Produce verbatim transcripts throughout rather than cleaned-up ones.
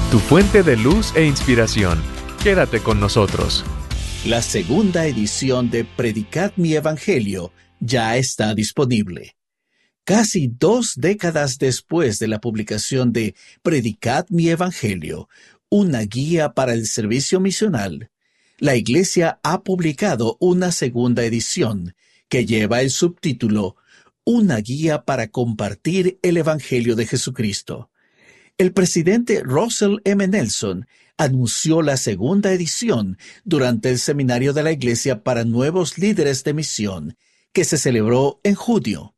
tu fuente de luz e inspiración. Quédate con nosotros. La segunda edición de Predicad mi Evangelio ya está disponible. Casi dos décadas después de la publicación de Predicad mi Evangelio, una guía para el servicio misional, la Iglesia ha publicado una segunda edición que lleva el subtítulo Una guía para compartir el Evangelio de Jesucristo. El presidente Russell M. Nelson anunció la segunda edición durante el Seminario de la Iglesia para Nuevos Líderes de Misión, que se celebró en junio.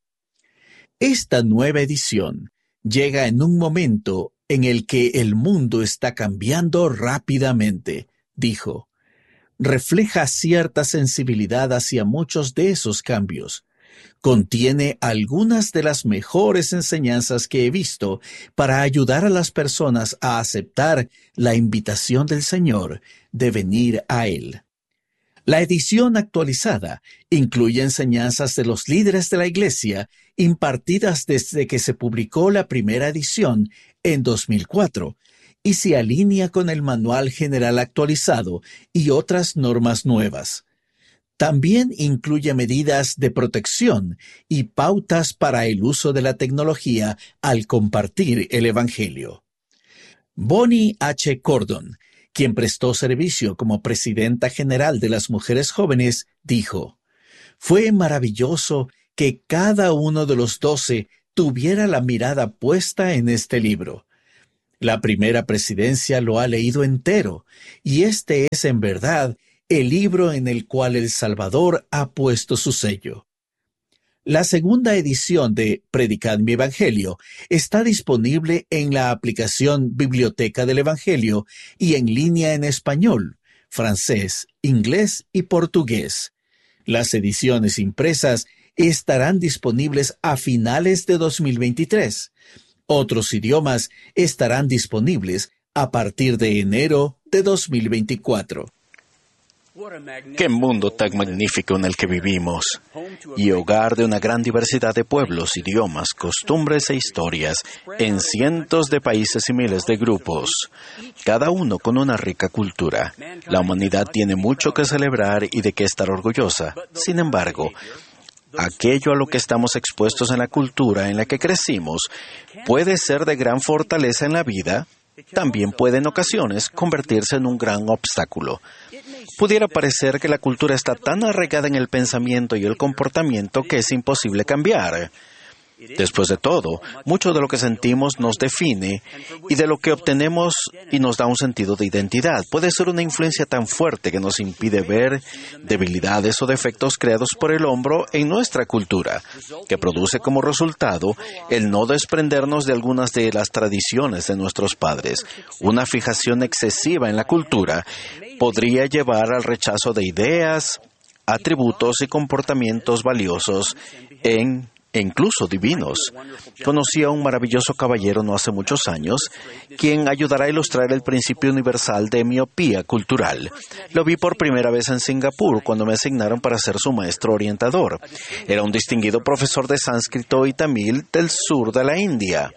Esta nueva edición llega en un momento en el que el mundo está cambiando rápidamente, dijo. Refleja cierta sensibilidad hacia muchos de esos cambios. Contiene algunas de las mejores enseñanzas que he visto para ayudar a las personas a aceptar la invitación del Señor de venir a Él. La edición actualizada incluye enseñanzas de los líderes de la Iglesia impartidas desde que se publicó la primera edición en dos mil cuatro y se alinea con el Manual General actualizado y otras normas nuevas. También incluye medidas de protección y pautas para el uso de la tecnología al compartir el Evangelio. Bonnie H. Cordon, quien prestó servicio como presidenta general de las mujeres jóvenes, dijo: «Fue maravilloso que cada uno de los doce tuviera la mirada puesta en este libro. La primera presidencia lo ha leído entero, y este es en verdad el libro en el cual el Salvador ha puesto su sello». La segunda edición de Predicad mi Evangelio está disponible en la aplicación Biblioteca del Evangelio y en línea en español, francés, inglés y portugués. Las ediciones impresas estarán disponibles a finales de dos mil veintitrés. Otros idiomas estarán disponibles a partir de enero de dos mil veinticuatro. ¡Qué mundo tan magnífico en el que vivimos! Y hogar de una gran diversidad de pueblos, idiomas, costumbres e historias, en cientos de países y miles de grupos, cada uno con una rica cultura. La humanidad tiene mucho que celebrar y de qué estar orgullosa. Sin embargo, aquello a lo que estamos expuestos en la cultura en la que crecimos puede ser de gran fortaleza en la vida, también puede en ocasiones convertirse en un gran obstáculo. Pudiera parecer que la cultura está tan arraigada en el pensamiento y el comportamiento que es imposible cambiar. Después de todo, mucho de lo que sentimos nos define y de lo que obtenemos y nos da un sentido de identidad. Puede ser una influencia tan fuerte que nos impide ver debilidades o defectos creados por el hombre en nuestra cultura, que produce como resultado el no desprendernos de algunas de las tradiciones de nuestros padres. Una fijación excesiva en la cultura podría llevar al rechazo de ideas, atributos y comportamientos valiosos en e incluso divinos. Conocí a un maravilloso caballero no hace muchos años, quien ayudará a ilustrar el principio universal de miopía cultural. Lo vi por primera vez en Singapur cuando me asignaron para ser su maestro orientador. Era un distinguido profesor de sánscrito y tamil del sur de la India.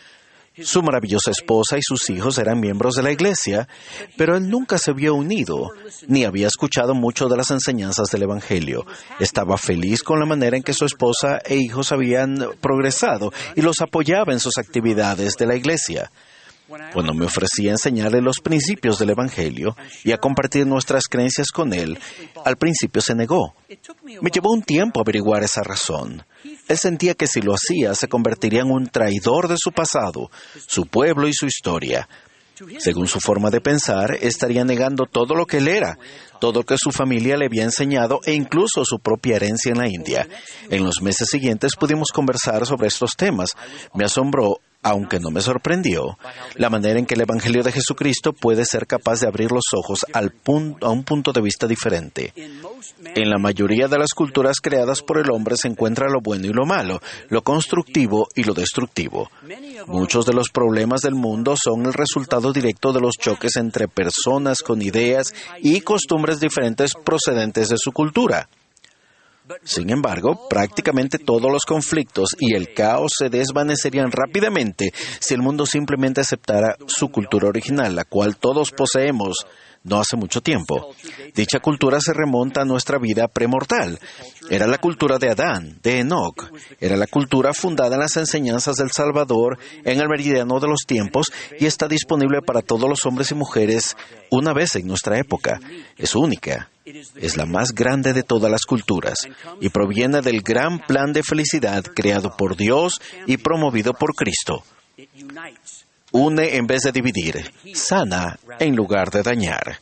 Su maravillosa esposa y sus hijos eran miembros de la iglesia, pero él nunca se vio unido, ni había escuchado mucho de las enseñanzas del Evangelio. Estaba feliz con la manera en que su esposa e hijos habían progresado y los apoyaba en sus actividades de la iglesia. Cuando me ofrecí a enseñarle los principios del Evangelio y a compartir nuestras creencias con él, al principio se negó. Me llevó un tiempo averiguar esa razón. Él sentía que si lo hacía, se convertiría en un traidor de su pasado, su pueblo y su historia. Según su forma de pensar, estaría negando todo lo que él era, todo lo que su familia le había enseñado e incluso su propia herencia en la India. En los meses siguientes pudimos conversar sobre estos temas. Me asombró, aunque no me sorprendió, la manera en que el Evangelio de Jesucristo puede ser capaz de abrir los ojos al punto, a un punto de vista diferente. En la mayoría de las culturas creadas por el hombre se encuentra lo bueno y lo malo, lo constructivo y lo destructivo. Muchos de los problemas del mundo son el resultado directo de los choques entre personas con ideas y costumbres diferentes procedentes de su cultura. Sin embargo, prácticamente todos los conflictos y el caos se desvanecerían rápidamente si el mundo simplemente aceptara su cultura original, la cual todos poseemos no hace mucho tiempo. Dicha cultura se remonta a nuestra vida premortal. Era la cultura de Adán, de Enoc. Era la cultura fundada en las enseñanzas del Salvador en el meridiano de los tiempos y está disponible para todos los hombres y mujeres una vez en nuestra época. Es única. Es la más grande de todas las culturas y proviene del gran plan de felicidad creado por Dios y promovido por Cristo. Une en vez de dividir, sana en lugar de dañar.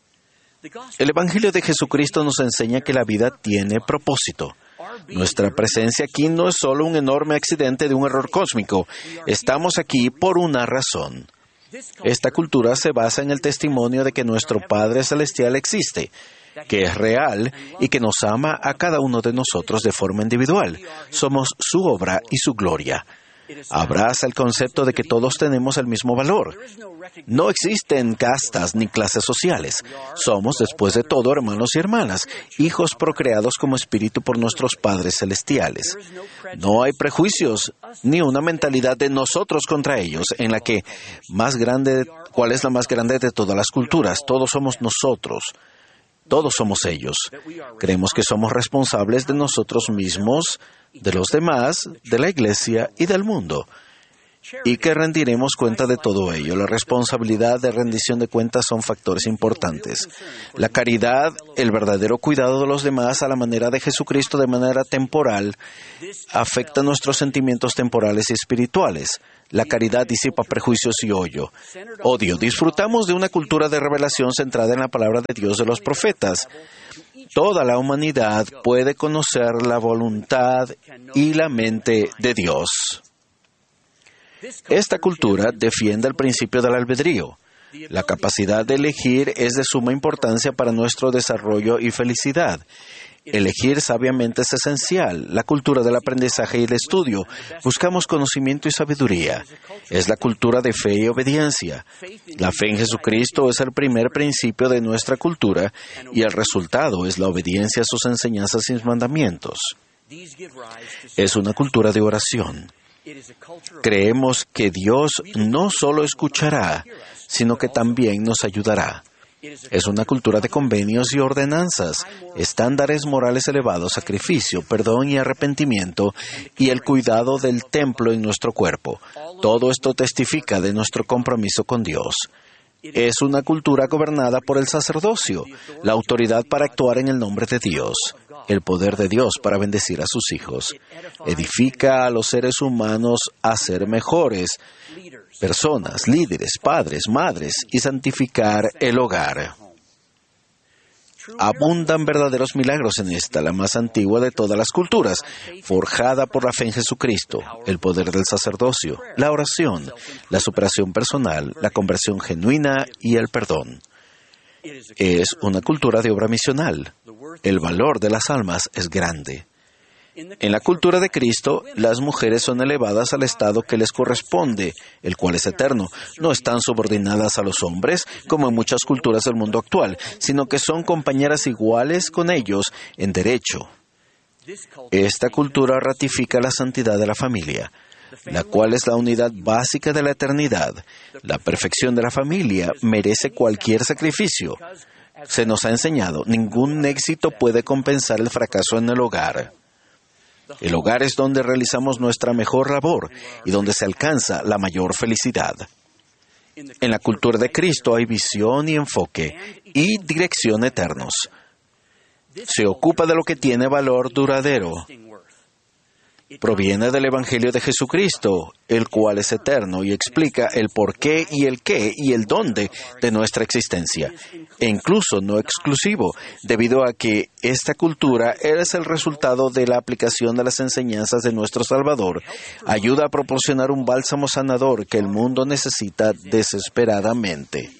El Evangelio de Jesucristo nos enseña que la vida tiene propósito. Nuestra presencia aquí no es solo un enorme accidente de un error cósmico. Estamos aquí por una razón. Esta cultura se basa en el testimonio de que nuestro Padre Celestial existe, que es real y que nos ama a cada uno de nosotros de forma individual. Somos su obra y su gloria. Abraza el concepto de que todos tenemos el mismo valor. No existen castas ni clases sociales. Somos, después de todo, hermanos y hermanas, hijos procreados como espíritu por nuestros padres celestiales. No hay prejuicios ni una mentalidad de nosotros contra ellos, en la que más grande, ¿cuál es la más grande de todas las culturas? Todos somos nosotros. Todos somos ellos. Creemos que somos responsables de nosotros mismos, de los demás, de la Iglesia y del mundo, y que rendiremos cuenta de todo ello. La responsabilidad de rendición de cuentas son factores importantes. La caridad, el verdadero cuidado de los demás a la manera de Jesucristo de manera temporal, afecta nuestros sentimientos temporales y espirituales. La caridad disipa prejuicios y odio. Odio. Disfrutamos de una cultura de revelación centrada en la palabra de Dios de los profetas. Toda la humanidad puede conocer la voluntad y la mente de Dios. Esta cultura defiende el principio del albedrío. La capacidad de elegir es de suma importancia para nuestro desarrollo y felicidad. Elegir sabiamente es esencial. La cultura del aprendizaje y el estudio. Buscamos conocimiento y sabiduría. Es la cultura de fe y obediencia. La fe en Jesucristo es el primer principio de nuestra cultura y el resultado es la obediencia a sus enseñanzas y mandamientos. Es una cultura de oración. Creemos que Dios no solo escuchará, sino que también nos ayudará. Es una cultura de convenios y ordenanzas, estándares morales elevados, sacrificio, perdón y arrepentimiento, y el cuidado del templo en nuestro cuerpo. Todo esto testifica de nuestro compromiso con Dios. Es una cultura gobernada por el sacerdocio, la autoridad para actuar en el nombre de Dios, el poder de Dios para bendecir a sus hijos. Edifica a los seres humanos a ser mejores personas, líderes, padres, madres, y santificar el hogar. Abundan verdaderos milagros en esta, la más antigua de todas las culturas, forjada por la fe en Jesucristo, el poder del sacerdocio, la oración, la superación personal, la conversión genuina y el perdón. Es una cultura de obra misional. El valor de las almas es grande. En la cultura de Cristo, las mujeres son elevadas al estado que les corresponde, el cual es eterno. No están subordinadas a los hombres, como en muchas culturas del mundo actual, sino que son compañeras iguales con ellos en derecho. Esta cultura ratifica la santidad de la familia, la cual es la unidad básica de la eternidad. La perfección de la familia merece cualquier sacrificio. Se nos ha enseñado, ningún éxito puede compensar el fracaso en el hogar. El hogar es donde realizamos nuestra mejor labor y donde se alcanza la mayor felicidad. En la cultura de Cristo hay visión y enfoque y dirección eternos. Se ocupa de lo que tiene valor duradero. Proviene del Evangelio de Jesucristo, el cual es eterno y explica el porqué y el qué y el dónde de nuestra existencia, e incluso no exclusivo, debido a que esta cultura es el resultado de la aplicación de las enseñanzas de nuestro Salvador. Ayuda a proporcionar un bálsamo sanador que el mundo necesita desesperadamente.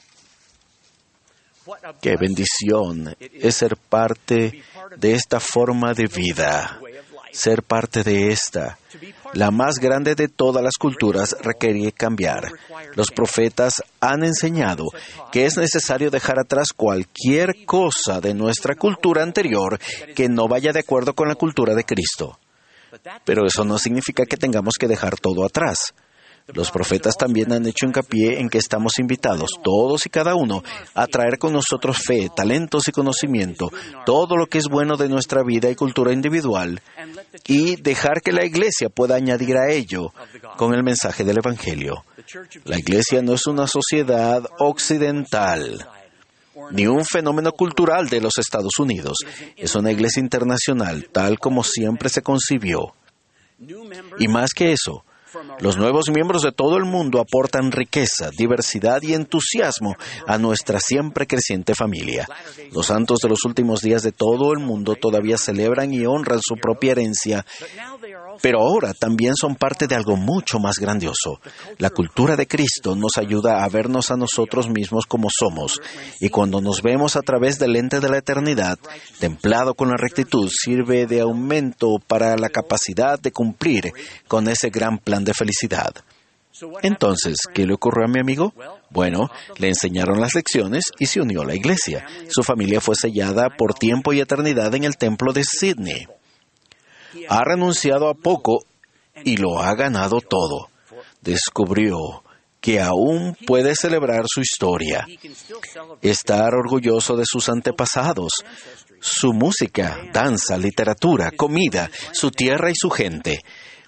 ¡Qué bendición es ser parte de esta forma de vida! ser parte de esta. La más grande de todas las culturas requiere cambiar. Los profetas han enseñado que es necesario dejar atrás cualquier cosa de nuestra cultura anterior que no vaya de acuerdo con la cultura de Cristo. Pero eso no significa que tengamos que dejar todo atrás. Los profetas también han hecho hincapié en que estamos invitados, todos y cada uno, a traer con nosotros fe, talentos y conocimiento, todo lo que es bueno de nuestra vida y cultura individual, y dejar que la Iglesia pueda añadir a ello con el mensaje del Evangelio. La Iglesia no es una sociedad occidental, ni un fenómeno cultural de los Estados Unidos. Es una Iglesia internacional, tal como siempre se concibió. Y más que eso, los nuevos miembros de todo el mundo aportan riqueza, diversidad y entusiasmo a nuestra siempre creciente familia. Los santos de los últimos días de todo el mundo todavía celebran y honran su propia herencia, pero ahora también son parte de algo mucho más grandioso. La cultura de Cristo nos ayuda a vernos a nosotros mismos como somos, y cuando nos vemos a través del lente de la eternidad, templado con la rectitud, sirve de aumento para la capacidad de cumplir con ese gran plan de felicidad. Entonces, ¿qué le ocurrió a mi amigo? Bueno, le enseñaron las lecciones y se unió a la iglesia. Su familia fue sellada por tiempo y eternidad en el templo de Sydney. Ha renunciado a poco y lo ha ganado todo. Descubrió que aún puede celebrar su historia, estar orgulloso de sus antepasados, su música, danza, literatura, comida, su tierra y su gente.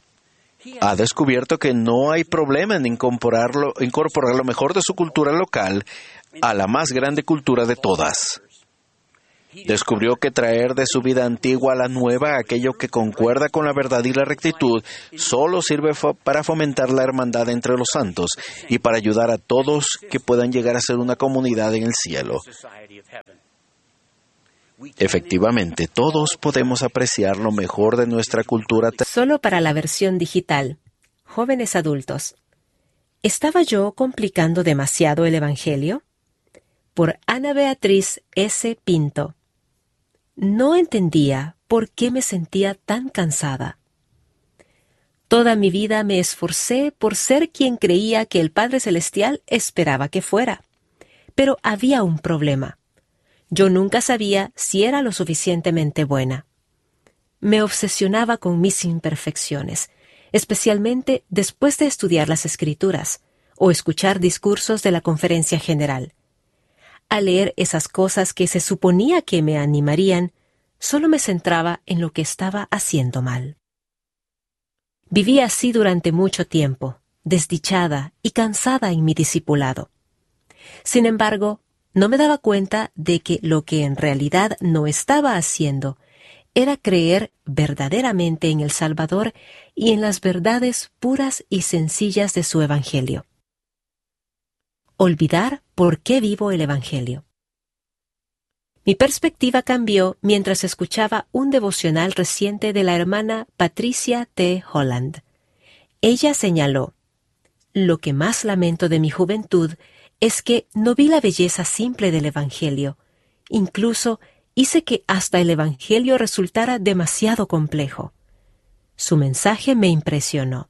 Ha descubierto que no hay problema en incorporarlo, incorporar lo mejor de su cultura local a la más grande cultura de todas. Descubrió que traer de su vida antigua a la nueva aquello que concuerda con la verdad y la rectitud solo sirve fo- para fomentar la hermandad entre los santos y para ayudar a todos que puedan llegar a ser una comunidad en el cielo. Efectivamente, todos podemos apreciar lo mejor de nuestra cultura. Solo para la versión digital. Jóvenes adultos. ¿Estaba yo complicando demasiado el Evangelio? Por Ana Beatriz S. Pinto. No entendía por qué me sentía tan cansada. Toda mi vida me esforcé por ser quien creía que el Padre Celestial esperaba que fuera. Pero había un problema. Yo nunca sabía si era lo suficientemente buena. Me obsesionaba con mis imperfecciones, especialmente después de estudiar las Escrituras o escuchar discursos de la Conferencia General. Al leer esas cosas que se suponía que me animarían, solo me centraba en lo que estaba haciendo mal. Viví así durante mucho tiempo, desdichada y cansada en mi discipulado. Sin embargo, no me daba cuenta de que lo que en realidad no estaba haciendo era creer verdaderamente en el Salvador y en las verdades puras y sencillas de su Evangelio. Olvidar por qué vivo el Evangelio. Mi perspectiva cambió mientras escuchaba un devocional reciente de la hermana Patricia T. Holland. Ella señaló: «Lo que más lamento de mi juventud es que no vi la belleza simple del Evangelio. Incluso hice que hasta el Evangelio resultara demasiado complejo». Su mensaje me impresionó.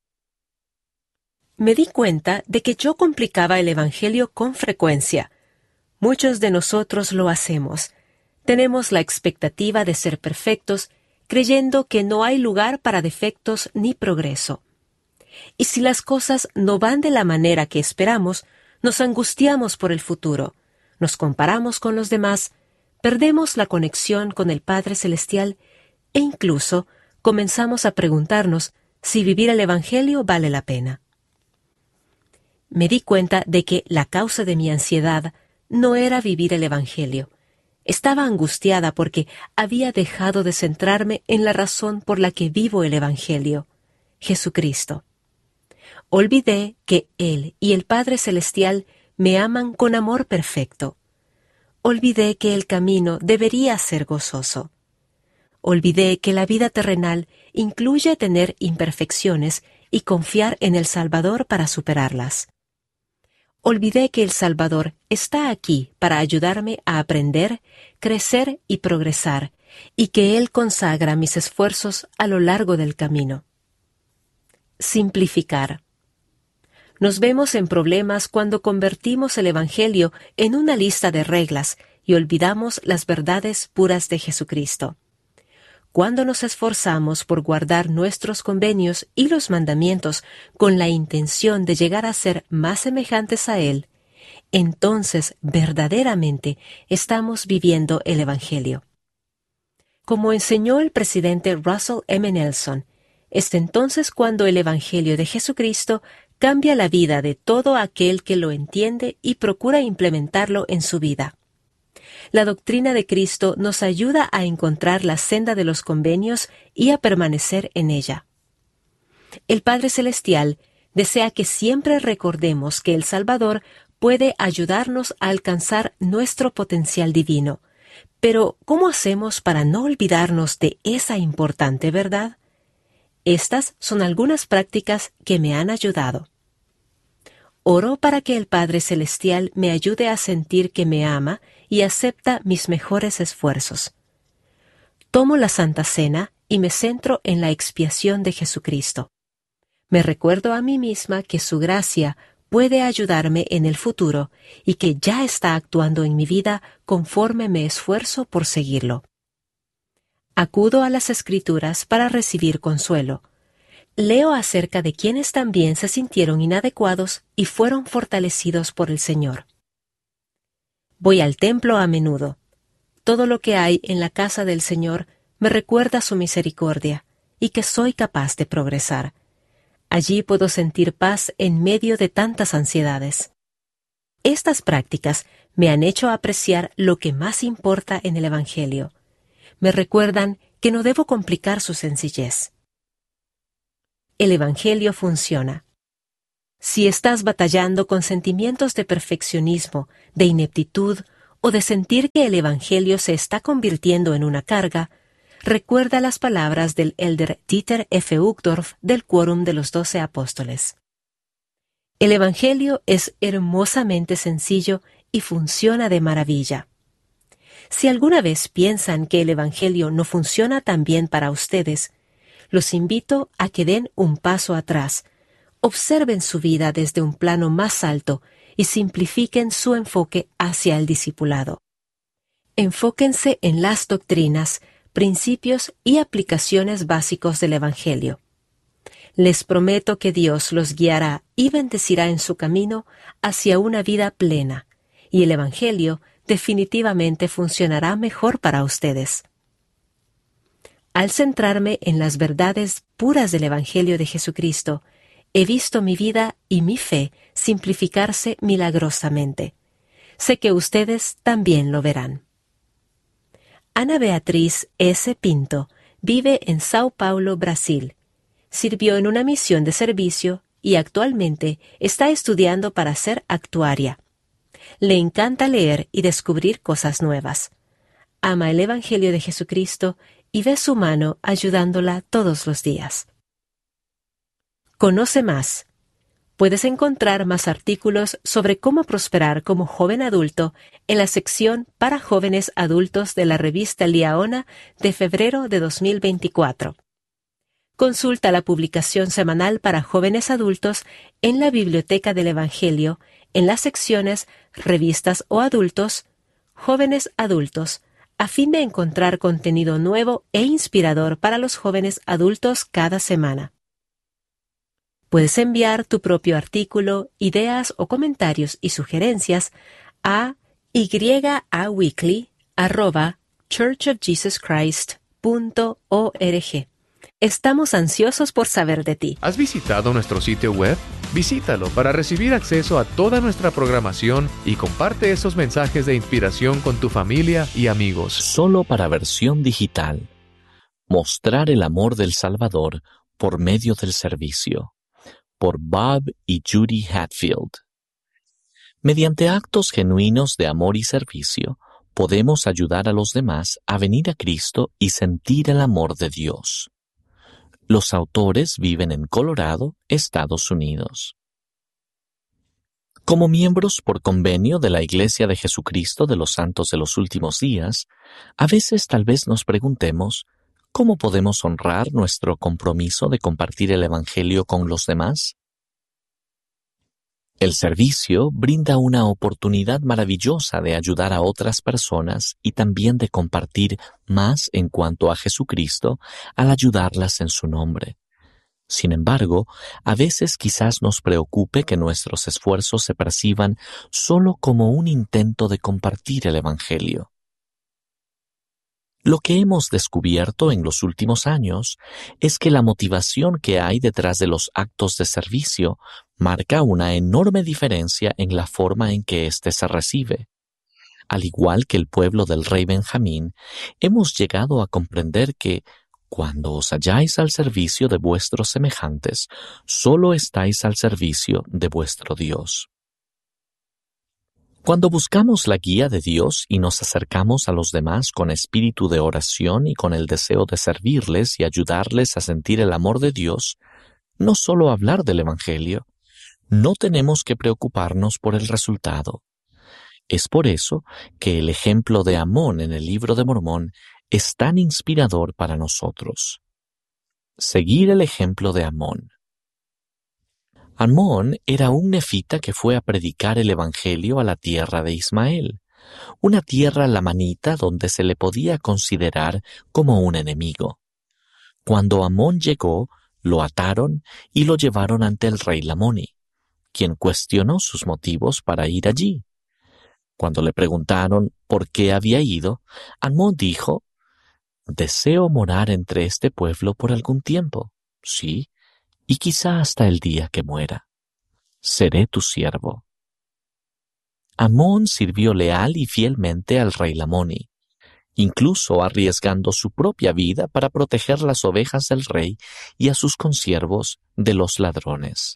Me di cuenta de que yo complicaba el Evangelio con frecuencia. Muchos de nosotros lo hacemos. Tenemos la expectativa de ser perfectos, creyendo que no hay lugar para defectos ni progreso. Y si las cosas no van de la manera que esperamos, nos angustiamos por el futuro, nos comparamos con los demás, perdemos la conexión con el Padre Celestial e incluso comenzamos a preguntarnos si vivir el Evangelio vale la pena. Me di cuenta de que la causa de mi ansiedad no era vivir el Evangelio. Estaba angustiada porque había dejado de centrarme en la razón por la que vivo el Evangelio, Jesucristo. Olvidé que Él y el Padre Celestial me aman con amor perfecto. Olvidé que el camino debería ser gozoso. Olvidé que la vida terrenal incluye tener imperfecciones y confiar en el Salvador para superarlas. Olvidé que el Salvador está aquí para ayudarme a aprender, crecer y progresar y que Él consagra mis esfuerzos a lo largo del camino. Simplificar. Nos vemos en problemas cuando convertimos el Evangelio en una lista de reglas y olvidamos las verdades puras de Jesucristo. Cuando nos esforzamos por guardar nuestros convenios y los mandamientos con la intención de llegar a ser más semejantes a Él, entonces verdaderamente estamos viviendo el Evangelio. Como enseñó el presidente Russell M. Nelson, es entonces cuando el Evangelio de Jesucristo cambia la vida de todo aquel que lo entiende y procura implementarlo en su vida. La doctrina de Cristo nos ayuda a encontrar la senda de los convenios y a permanecer en ella. El Padre Celestial desea que siempre recordemos que el Salvador puede ayudarnos a alcanzar nuestro potencial divino. Pero, ¿cómo hacemos para no olvidarnos de esa importante verdad? Estas son algunas prácticas que me han ayudado. Oro para que el Padre Celestial me ayude a sentir que me ama y acepta mis mejores esfuerzos. Tomo la Santa Cena y me centro en la expiación de Jesucristo. Me recuerdo a mí misma que su gracia puede ayudarme en el futuro y que ya está actuando en mi vida conforme me esfuerzo por seguirlo. Acudo a las Escrituras para recibir consuelo. Leo acerca de quienes también se sintieron inadecuados y fueron fortalecidos por el Señor. Voy al templo a menudo. Todo lo que hay en la casa del Señor me recuerda su misericordia y que soy capaz de progresar. Allí puedo sentir paz en medio de tantas ansiedades. Estas prácticas me han hecho apreciar lo que más importa en el Evangelio. Me recuerdan que no debo complicar su sencillez. El Evangelio funciona. Si estás batallando con sentimientos de perfeccionismo, de ineptitud o de sentir que el Evangelio se está convirtiendo en una carga, recuerda las palabras del elder Dieter F. Uchtdorf del Quórum de los Doce Apóstoles. El Evangelio es hermosamente sencillo y funciona de maravilla. Si alguna vez piensan que el Evangelio no funciona tan bien para ustedes, los invito a que den un paso atrás, observen su vida desde un plano más alto y simplifiquen su enfoque hacia el discipulado. Enfóquense en las doctrinas, principios y aplicaciones básicos del Evangelio. Les prometo que Dios los guiará y bendecirá en su camino hacia una vida plena, y el Evangelio definitivamente funcionará mejor para ustedes. Al centrarme en las verdades puras del Evangelio de Jesucristo, he visto mi vida y mi fe simplificarse milagrosamente. Sé que ustedes también lo verán. Ana Beatriz S. Pinto vive en Sao Paulo, Brasil. Sirvió en una misión de servicio y actualmente está estudiando para ser actuaria. Le encanta leer y descubrir cosas nuevas. Ama el Evangelio de Jesucristo y ve su mano ayudándola todos los días. Conoce más. Puedes encontrar más artículos sobre cómo prosperar como joven adulto en la sección para jóvenes adultos de la revista Liaona de febrero de dos mil veinticuatro. Consulta la publicación semanal para jóvenes adultos en la Biblioteca del Evangelio en las secciones Revistas o Adultos, Jóvenes Adultos, a fin de encontrar contenido nuevo e inspirador para los jóvenes adultos cada semana. Puedes enviar tu propio artículo, ideas o comentarios y sugerencias a yaweekly arroba church of jesus christ punto org. Estamos ansiosos por saber de ti. ¿Has visitado nuestro sitio web? Visítalo para recibir acceso a toda nuestra programación y comparte esos mensajes de inspiración con tu familia y amigos. Solo para versión digital. Mostrar el amor del Salvador por medio del servicio. Por Bob y Judy Hatfield. Mediante actos genuinos de amor y servicio, podemos ayudar a los demás a venir a Cristo y sentir el amor de Dios. Los autores viven en Colorado, Estados Unidos. Como miembros por convenio de la Iglesia de Jesucristo de los Santos de los Últimos Días, a veces tal vez nos preguntemos, ¿cómo podemos honrar nuestro compromiso de compartir el Evangelio con los demás? El servicio brinda una oportunidad maravillosa de ayudar a otras personas y también de compartir más en cuanto a Jesucristo al ayudarlas en su nombre. Sin embargo, a veces quizás nos preocupe que nuestros esfuerzos se perciban solo como un intento de compartir el Evangelio. Lo que hemos descubierto en los últimos años es que la motivación que hay detrás de los actos de servicio marca una enorme diferencia en la forma en que éste se recibe. Al igual que el pueblo del rey Benjamín, hemos llegado a comprender que cuando os halláis al servicio de vuestros semejantes, solo estáis al servicio de vuestro Dios. Cuando buscamos la guía de Dios y nos acercamos a los demás con espíritu de oración y con el deseo de servirles y ayudarles a sentir el amor de Dios, no solo hablar del Evangelio, no tenemos que preocuparnos por el resultado. Es por eso que el ejemplo de Amón en el libro de Mormón es tan inspirador para nosotros. Seguir el ejemplo de Amón. Amón era un nefita que fue a predicar el Evangelio a la tierra de Ismael, una tierra lamanita donde se le podía considerar como un enemigo. Cuando Amón llegó, lo ataron y lo llevaron ante el rey Lamoni, quien cuestionó sus motivos para ir allí. Cuando le preguntaron por qué había ido, Amón dijo: «Deseo morar entre este pueblo por algún tiempo, sí, y quizá hasta el día que muera. Seré tu siervo». Amón sirvió leal y fielmente al rey Lamoni, incluso arriesgando su propia vida para proteger las ovejas del rey y a sus consiervos de los ladrones.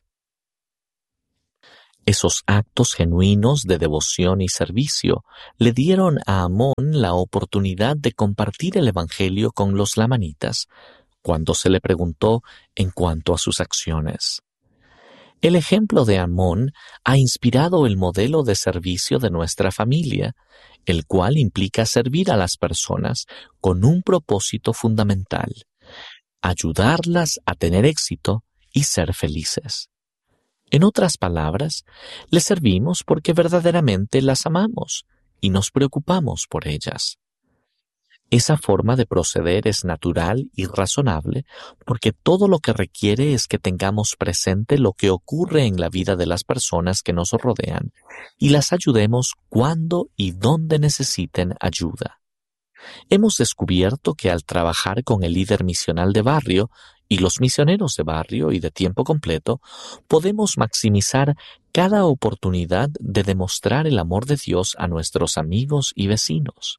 Esos actos genuinos de devoción y servicio le dieron a Amón la oportunidad de compartir el Evangelio con los lamanitas cuando se le preguntó en cuanto a sus acciones. El ejemplo de Amón ha inspirado el modelo de servicio de nuestra familia, el cual implica servir a las personas con un propósito fundamental: ayudarlas a tener éxito y ser felices. En otras palabras, les servimos porque verdaderamente las amamos y nos preocupamos por ellas. Esa forma de proceder es natural y razonable porque todo lo que requiere es que tengamos presente lo que ocurre en la vida de las personas que nos rodean y las ayudemos cuando y donde necesiten ayuda. Hemos descubierto que al trabajar con el líder misional de barrio y los misioneros de barrio y de tiempo completo, podemos maximizar cada oportunidad de demostrar el amor de Dios a nuestros amigos y vecinos.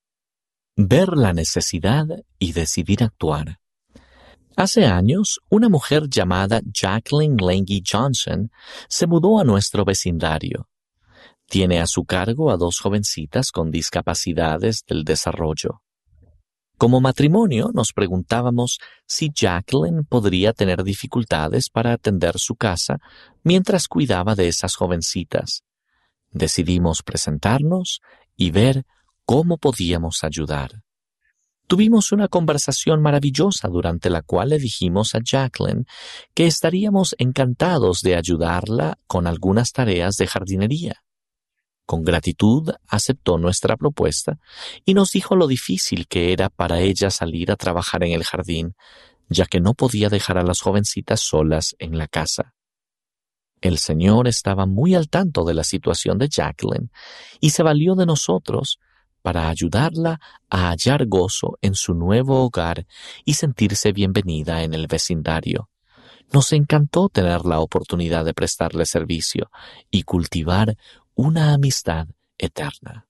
Ver la necesidad y decidir actuar. Hace años, una mujer llamada Jacqueline Lange Johnson se mudó a nuestro vecindario. Tiene a su cargo a dos jovencitas con discapacidades del desarrollo. Como matrimonio nos preguntábamos si Jacqueline podría tener dificultades para atender su casa mientras cuidaba de esas jovencitas. Decidimos presentarnos y ver cómo podíamos ayudar. Tuvimos una conversación maravillosa durante la cual le dijimos a Jacqueline que estaríamos encantados de ayudarla con algunas tareas de jardinería. Con gratitud aceptó nuestra propuesta y nos dijo lo difícil que era para ella salir a trabajar en el jardín, ya que no podía dejar a las jovencitas solas en la casa. El Señor estaba muy al tanto de la situación de Jacqueline y se valió de nosotros para ayudarla a hallar gozo en su nuevo hogar y sentirse bienvenida en el vecindario. Nos encantó tener la oportunidad de prestarle servicio y cultivar una amistad eterna.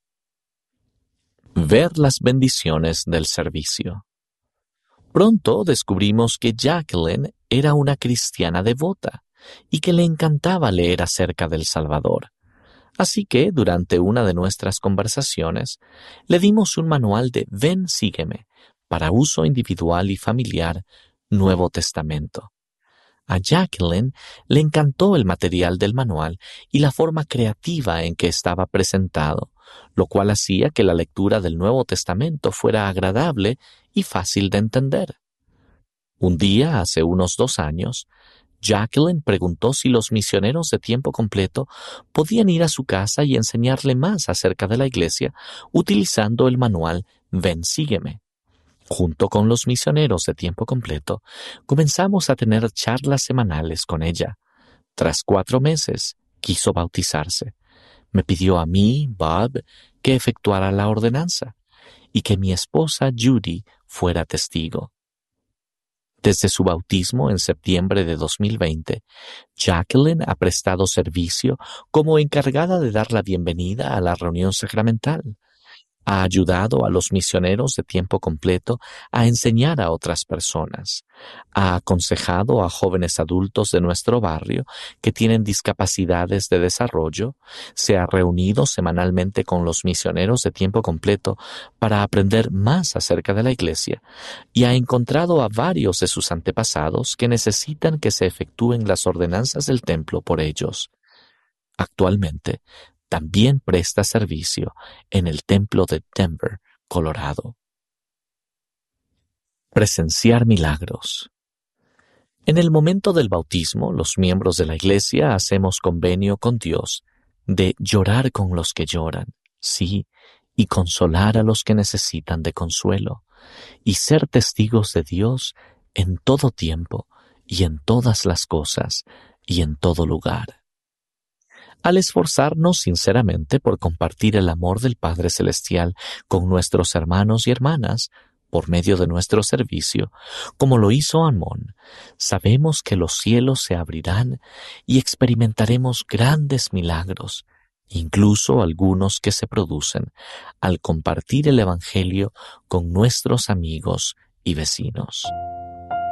Ver las bendiciones del servicio. Pronto descubrimos que Jacqueline era una cristiana devota y que le encantaba leer acerca del Salvador. Así que, durante una de nuestras conversaciones, le dimos un manual de Ven, sígueme, para uso individual y familiar, Nuevo Testamento. A Jacqueline le encantó el material del manual y la forma creativa en que estaba presentado, lo cual hacía que la lectura del Nuevo Testamento fuera agradable y fácil de entender. Un día, hace unos dos años, Jacqueline preguntó si los misioneros de tiempo completo podían ir a su casa y enseñarle más acerca de la iglesia utilizando el manual Ven, sígueme. Junto con los misioneros de tiempo completo, comenzamos a tener charlas semanales con ella. Tras cuatro meses, quiso bautizarse. Me pidió a mí, Bob, que efectuara la ordenanza y que mi esposa Judy fuera testigo. Desde su bautismo en septiembre de dos mil veinte, Jacqueline ha prestado servicio como encargada de dar la bienvenida a la reunión sacramental. Ha ayudado a los misioneros de tiempo completo a enseñar a otras personas. Ha aconsejado a jóvenes adultos de nuestro barrio que tienen discapacidades de desarrollo. Se ha reunido semanalmente con los misioneros de tiempo completo para aprender más acerca de la iglesia y ha encontrado a varios de sus antepasados que necesitan que se efectúen las ordenanzas del templo por ellos. Actualmente, también presta servicio en el templo de Denver, Colorado. Presenciar milagros. En el momento del bautismo, los miembros de la iglesia hacemos convenio con Dios de llorar con los que lloran, sí, y consolar a los que necesitan de consuelo, y ser testigos de Dios en todo tiempo y en todas las cosas y en todo lugar. Al esforzarnos sinceramente por compartir el amor del Padre Celestial con nuestros hermanos y hermanas, por medio de nuestro servicio, como lo hizo Amón, sabemos que los cielos se abrirán y experimentaremos grandes milagros, incluso algunos que se producen al compartir el Evangelio con nuestros amigos y vecinos.